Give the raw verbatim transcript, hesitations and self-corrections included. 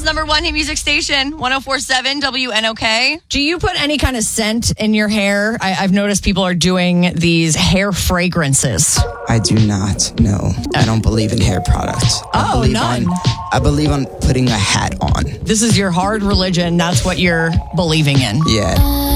number one hit music station, one oh four point seven W N O K. Do you put any kind of scent in your hair? I, I've noticed people are doing these hair fragrances. I do not. No, I don't believe in hair products. I Oh, believe none. On, I believe on putting a hat on. This is your hard religion. That's what you're believing in. Yeah.